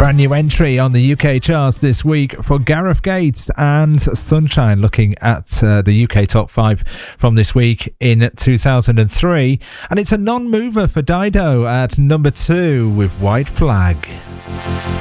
Brand new entry on the UK charts this week for Gareth Gates and Sunshine, looking at the UK top 5 from this week in 2003. And it's a non-mover for Dido at number 2 with White Flag.